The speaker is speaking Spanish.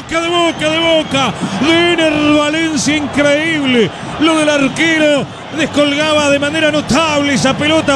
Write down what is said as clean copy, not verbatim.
Boca. De Ener Valencia, increíble. Lo del arquero descolgaba de manera notable esa pelota.